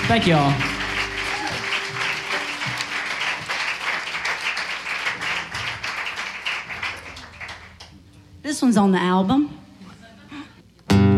Thank you all. This one's on the album.